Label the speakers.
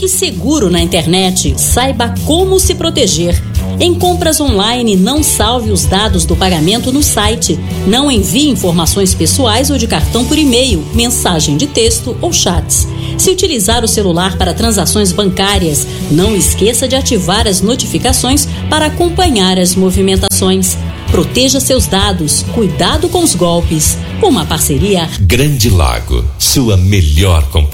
Speaker 1: Fique seguro na internet. Saiba como se proteger. Em compras online, não salve os dados do pagamento no site. Não envie informações pessoais ou de cartão por e-mail, mensagem de texto ou chats. Se utilizar o celular para transações bancárias, não esqueça de ativar as notificações para acompanhar as movimentações. Proteja seus dados. Cuidado com os golpes. Uma parceria
Speaker 2: Grande Lago, sua melhor companhia.